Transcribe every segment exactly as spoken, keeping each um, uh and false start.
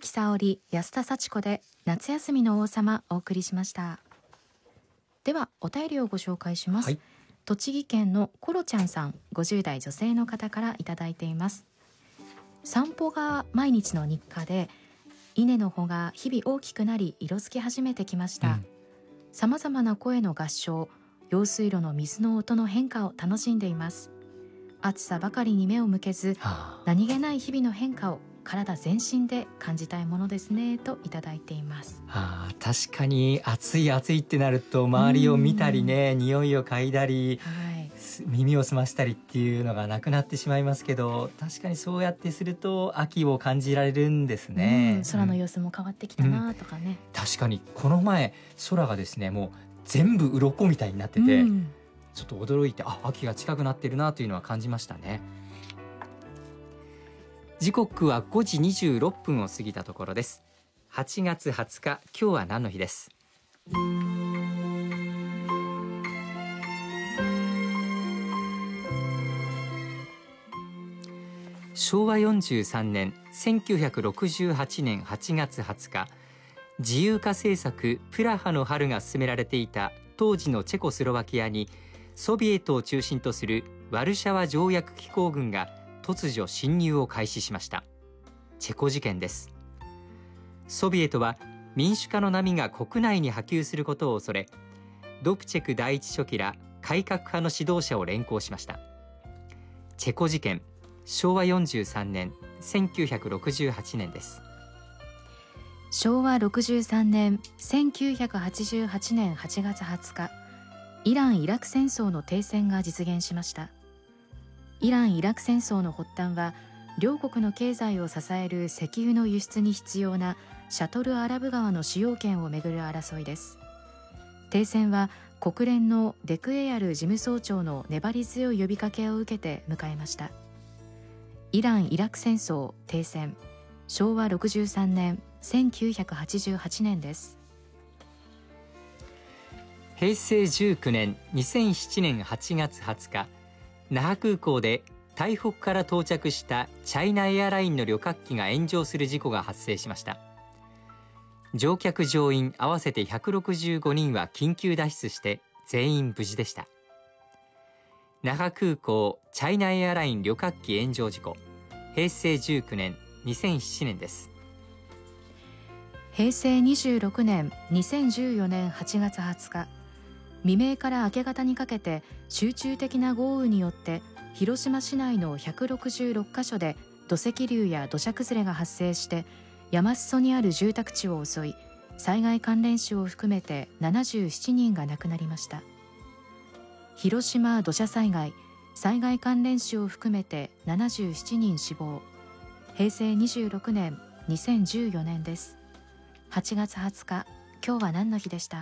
木沙織、安田幸子で夏休みの王様お送りしました。ではお便りをご紹介します、はい、栃木県のコロちゃんさん、ごじゅう代女性の方からいただいています。散歩が毎日の日課で、稲の穂が日々大きくなり色づき始めてきました。さまざまな声の合唱、用水路の水の音の変化を楽しんでいます。暑さばかりに目を向けず、はあ、何気ない日々の変化を体全身で感じたいものですね、といただいています。 はあ、確かに暑い暑いってなると周りを見たりね、匂いを嗅いだり、はい、耳を澄ましたりっていうのがなくなってしまいますけど、確かにそうやってすると秋を感じられるんですね。 空の様子も変わってきたなとかね、うん、 確かにこの前空がですね、もう全部鱗みたいになってて、うん、ちょっと驚いて、あ、秋が近くなってるなというのは感じましたね。時刻はごじにじゅうろっぷんを過ぎたところです。はちがつはつか、今日は何の日です。しょうわよんじゅうさんねん、せんきゅうひゃくろくじゅうはちねんはちがつはつか、自由化政策プラハの春が進められていた当時のチェコスロバキアに、ソビエトを中心とするワルシャワ条約機構軍が突如侵入を開始しました。チェコ事件です。ソビエトは民主化の波が国内に波及することを恐れ、ドプチェク第一書記ら改革派の指導者を連行しました。チェコ事件、しょうわよんじゅうさんねん、せんきゅうひゃくろくじゅうはちねんです。 しょうわろくじゅうさんねん、せんきゅうひゃくはちじゅうはちねんはちがつはつか、イラン・イラク戦争の停戦が実現しました。イラン・イラク戦争の発端は、両国の経済を支える石油の輸出に必要なシャトルアラブ川の使用権をめぐる争いです。停戦は国連のデクエヤル事務総長の粘り強い呼びかけを受けて迎えました。イラン・イラク戦争停戦、しょうわろくじゅうさんねん、せんきゅうひゃくはちじゅうはちねんです。 へいせいじゅうきゅうねん、にせんななねんはちがつはつか、那覇空港で台北から到着したチャイナエアラインの旅客機が炎上する事故が発生しました。乗客乗員合わせてひゃくろくじゅうごにんは緊急脱出して全員無事でした。那覇空港チャイナエアライン旅客機炎上事故、へいせいじゅうきゅうねん、にせんななねんです。 へいせいにじゅうろくねん、にせんじゅうよねんはちがつはつか、未明から明け方にかけて集中的な豪雨によって広島市内のひゃくろくじゅうろっかしょで土石流や土砂崩れが発生して、山裾にある住宅地を襲い、災害関連死を含めてななじゅうななにんが亡くなりました。広島土砂災害、災害関連死を含めてななじゅうななにん死亡。へいせいにじゅうろくねん、にせんじゅうよねんです。はちがつはつか、今日は何の日でした。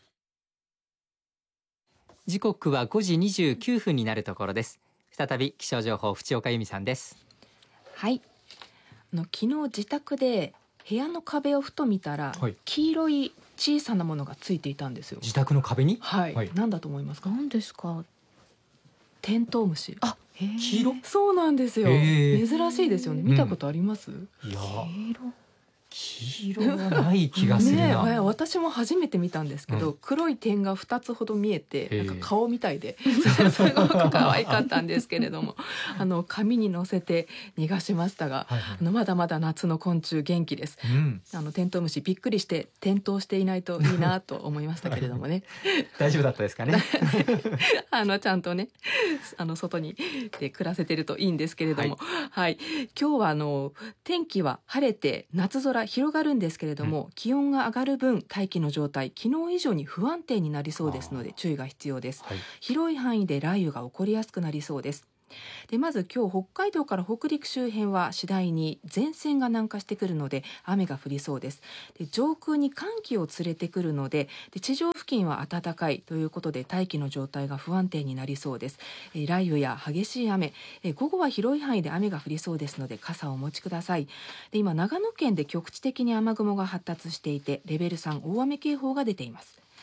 時刻はごじにじゅうきゅうふんになるところです。再び気象情報、淵岡由美さんです。 はい、あの昨日自宅で部屋の壁をふと見たら、はい、黄色い小さなものがついていたんですよ。 自宅の壁に、 はいはい、何だと思いますか？ 何ですか？ テントウムシ。 あ、 黄色？ そうなんですよ。珍しいですよね。見たことあります？うん、 いや、 黄色黄色はない気がするな、 ね、私も初めて見たんですけど、うん、黒い点がふたつほど見えて、なんか顔みたいですごく可愛かったんですけれどもあの紙に乗せて逃がしましたが、はいはい、あのまだまだ夏の昆虫元気です、うん、あのテントウムシびっくりして転倒していないといいなと思いましたけれどもね大丈夫だったですかねあのちゃんとね、あの外にで暮らせてるといいんですけれども、はいはい、今日はあの天気は晴れて夏空広がるんですけれども、うん、気温が上がる分大気の状態昨日以上に不安定になりそうですので注意が必要です、はい、広い範囲で雷雨が起こりやすくなりそうです。でまず今日北海道から北陸周辺は次第に前線が南下してくるので雨が降りそうです。で上空に寒気を連れてくるので、で地上付近は暖かいということで大気の状態が不安定になりそうです。え雷雨や激しい雨、え午後は広い範囲で雨が降りそうですので傘をお持ちください。で今長野県で局地的に雨雲が発達していてレベルさん大雨警報が出ています。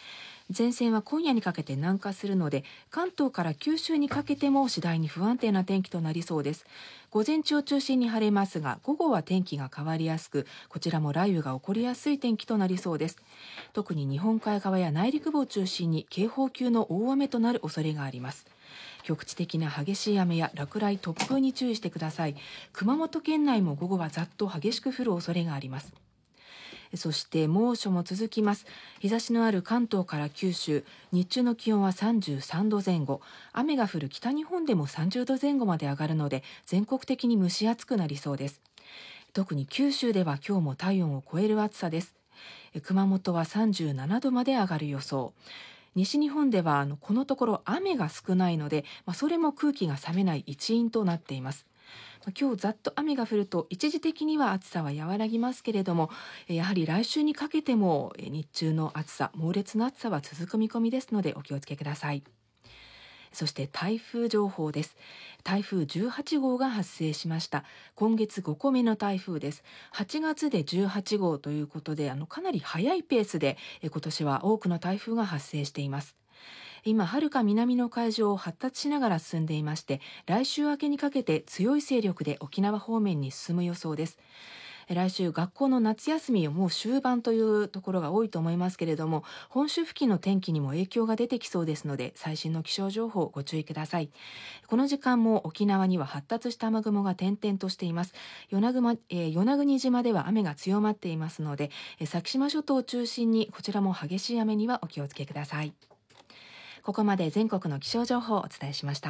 前線は今夜にかけて南下するので、関東から九州にかけても次第に不安定な天気となりそうです。午前中を中心に晴れますが、午後は天気が変わりやすく、こちらも雷雨が起こりやすい天気となりそうです。特に日本海側や内陸部を中心に警報級の大雨となる恐れがあります。局地的な激しい雨や落雷、突風に注意してください。熊本県内も午後はざっと激しく降る恐れがあります。そして猛暑も続きます。日差しのある関東から九州、日中の気温はさんじゅうさんどぜん後、雨が降る北日本でもさんじゅうどぜん後まで上がるので、全国的に蒸し暑くなりそうです。特に九州では今日も体温を超える暑さです。熊本はさんじゅうななどまで上がる予想。西日本ではあのこのところ雨が少ないので、まあ、それも空気が冷めない一因となっています。今日ざっと雨が降ると一時的には暑さは和らぎますけれども、やはり来週にかけても日中の暑さ、猛烈な暑さは続く見込みですのでお気をつけください。そして台風情報です。台風じゅうはち号が発生しました。今月ごこめの台風です。はちがつでじゅうはち号ということで、あのかなり早いペースで今年は多くの台風が発生しています。今はるか南の海上を発達しながら進んでいまして、来週明けにかけて強い勢力で沖縄方面に進む予想です。来週学校の夏休みをもう終盤というところが多いと思いますけれども、本州付近の天気にも影響が出てきそうですので、最新の気象情報をご注意ください。この時間も沖縄には発達した雨雲が点々としています。与那国、えー、与那国島では雨が強まっていますので、先島諸島を中心にこちらも激しい雨にはお気をつけください。ここまで全国の気象情報をお伝えしました。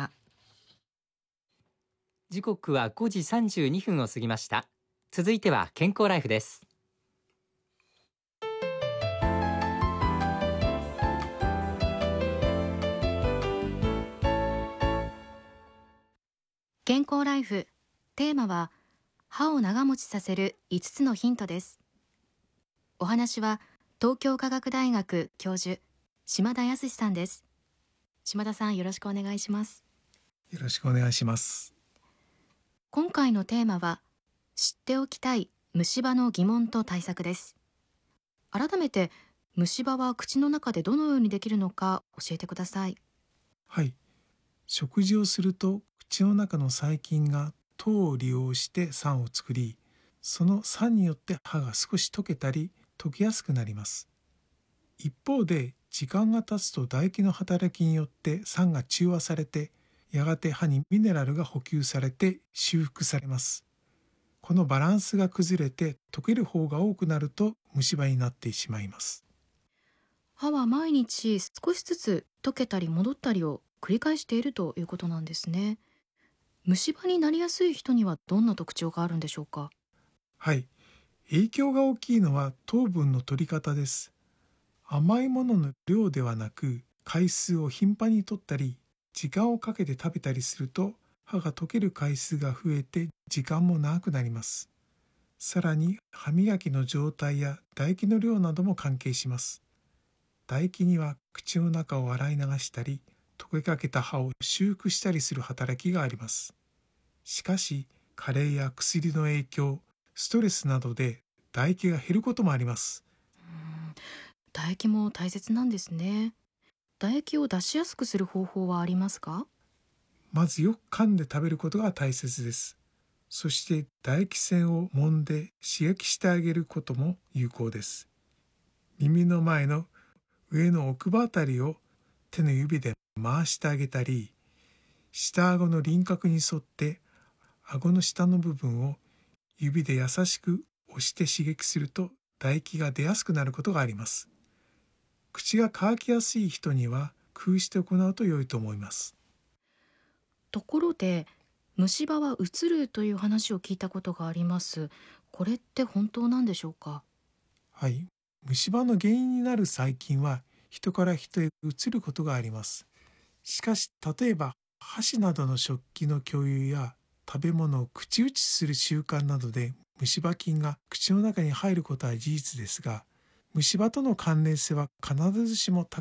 時刻はごじさんじゅうにふんを過ぎました。続いては健康ライフです。 健康ライフ、テーマは歯を長持ちさせるいつつのヒントです。お話は東京科学大学教授島田康さんです。島田さん、よろしくお願いします。 よろしくお願いします。 今回のテーマは知っておきたい虫歯の疑問と対策です。改めて虫歯は口の中でどのようにできるのか教えてください。 はい、食事をすると口の中の細菌が糖を利用して酸を作り、その酸によって歯が少し溶けたり溶けやすくなります。一方で時間が経つと唾液の働きによって酸が中和されて、やがて歯にミネラルが補給されて修復されます。このバランスが崩れて溶ける方が多くなると虫歯になってしまいます。 歯は毎日少しずつ溶けたり戻ったりを繰り返しているということなんですね。虫歯になりやすい人にはどんな特徴があるんでしょうか？ はい、影響が大きいのは糖分の取り方です。甘いものの量ではなく、回数を頻繁に取ったり、時間をかけて食べたりすると、歯が溶ける回数が増えて時間も長くなります。さらに歯磨きの状態や唾液の量なども関係します。唾液には口の中を洗い流したり、溶けかけた歯を修復したりする働きがあります。しかし、加齢や薬の影響、ストレスなどで唾液が減ることもあります。 うーん、唾液も大切なんですね。唾液を出しやすくする方法はありますか？ まずよく噛んで食べることが大切です。そして唾液腺を揉んで刺激してあげることも有効です。耳の前の上の奥歯あたりを手の指で回してあげたり、下顎の輪郭に沿って顎の下の部分を指で優しく押して刺激すると唾液が出やすくなることがあります。口が乾きやすい人には工夫して行うと良いと思います。 ところで、虫歯はうつるという話を聞いたことがあります。これって本当なんでしょうか？ はい、虫歯の原因になる細菌は人から人へ移ることがあります。しかし、例えば箸などの食器の共有や食べ物を口移しする習慣などで虫歯菌が口の中に入ることは事実ですが、虫歯との関連性は必ずしも高